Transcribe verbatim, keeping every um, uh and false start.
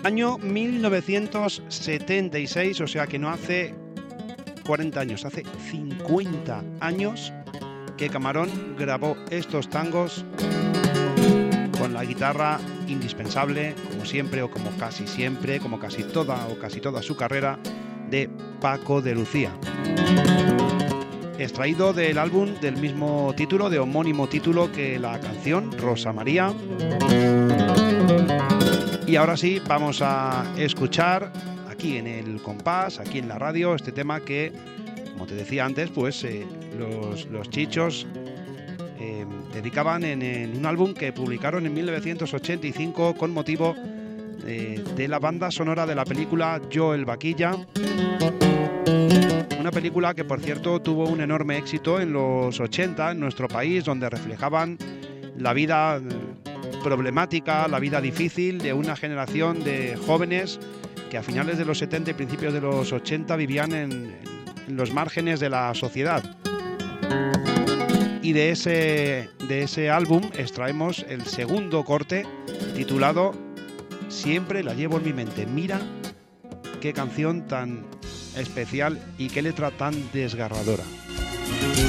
Año mil novecientos setenta y seis, o sea que no hace cuarenta años, hace cincuenta años que Camarón grabó estos tangos con la guitarra indispensable, como siempre o como casi siempre, como casi toda o casi toda su carrera, de Paco de Lucía. Extraído del álbum del mismo título, de homónimo título que la canción, Rosa María. Y ahora sí, vamos a escuchar aquí en el compás, aquí en la radio, este tema que, como te decía antes, pues eh, los, los Chichos eh, dedicaban en, en un álbum que publicaron en mil novecientos ochenta y cinco con motivo eh, de la banda sonora de la película Yo el Vaquilla. Una película que, por cierto, tuvo un enorme éxito en los ochenta en nuestro país, donde reflejaban la vida problemática, la vida difícil de una generación de jóvenes que a finales de los setenta y principios de los ochenta vivían en, en los márgenes de la sociedad. Y de ese, de ese álbum extraemos el segundo corte, titulado Siempre la llevo en mi mente. Mira qué canción tan especial y qué letra tan desgarradora.